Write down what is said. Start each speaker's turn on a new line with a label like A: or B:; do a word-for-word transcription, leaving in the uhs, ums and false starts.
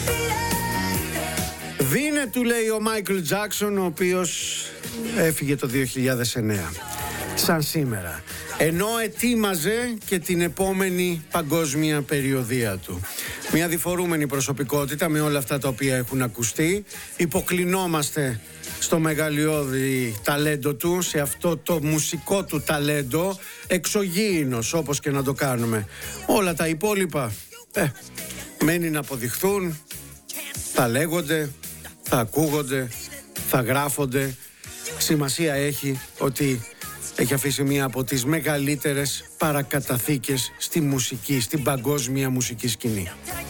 A: Δίνε, του λέει ο Μάικλ Τζάκσον, ο οποίος έφυγε το δύο χιλιάδες εννέα, σαν σήμερα, ενώ ετοίμαζε και την επόμενη παγκόσμια περιοδεία του. Μια διφορούμενη προσωπικότητα με όλα αυτά τα οποία έχουν ακουστεί. Υποκλεινόμαστε στο μεγαλειώδη ταλέντο του, σε αυτό το μουσικό του ταλέντο, εξωγήινος όπως και να το κάνουμε. Όλα τα υπόλοιπα ε, μένει να αποδειχθούν, θα λέγονται, θα ακούγονται, θα γράφονται. Σημασία έχει ότι έχει αφήσει μία από τις μεγαλύτερες παρακαταθήκες στη μουσική, στην παγκόσμια μουσική σκηνή.